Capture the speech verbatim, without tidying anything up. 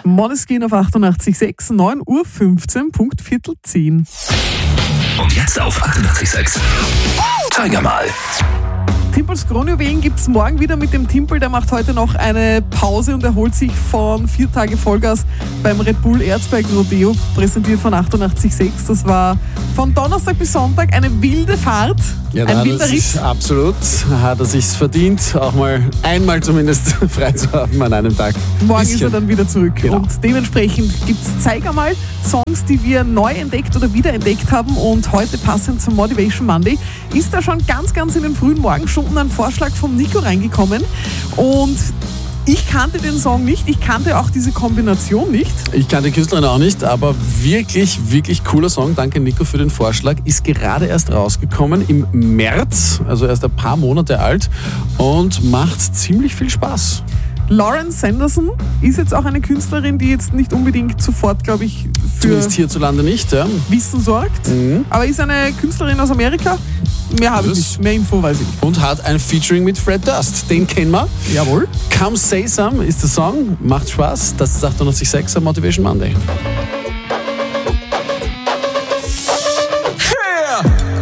Måneskin auf achtundachtzig Komma sechs, neun Uhr fünfzehn, Punkt Viertel zehn. Und jetzt auf achtundachtzig Komma sechs. Tiger mal. Timpels Kronjuwelen gibt es morgen wieder mit dem Timpel. Der macht heute noch eine Pause und erholt sich von vier Tage Vollgas beim Red Bull Erzberg Rodeo, präsentiert von achtundachtzig Komma sechs. Das war von Donnerstag bis Sonntag eine wilde Fahrt, ja, ein wilder Ritt. Absolut, hat er sich's verdient, auch mal einmal zumindest frei zu haben an einem Tag. Morgen Bisschen. ist er dann wieder zurück. Genau. Und dementsprechend gibt es, zeig einmal, Songs, die wir neu entdeckt oder wiederentdeckt haben. Und heute passend zum Motivation Monday ist da schon ganz, ganz in den frühen Morgenstunden ein Vorschlag vom Nico reingekommen. Und ich kannte den Song nicht, ich kannte auch diese Kombination nicht. Ich kannte die Künstlerin auch nicht, aber wirklich, wirklich cooler Song. Danke Nico für den Vorschlag. Ist gerade erst rausgekommen im März, also erst ein paar Monate alt und macht ziemlich viel Spaß. Lauren Sanderson ist jetzt auch eine Künstlerin, die jetzt nicht unbedingt sofort, glaube ich, für Zumindest hierzulande nicht, ja. Wissen sorgt. Mhm. Aber ist eine Künstlerin aus Amerika. Mehr habe ich Das- nicht, mehr Info weiß ich nicht. Und hat ein Featuring mit Fred Durst. Den kennen wir. Jawohl. Come Say Some ist der Song. Macht Spaß. Das ist achtundachtzig Komma sechs am Motivation Monday.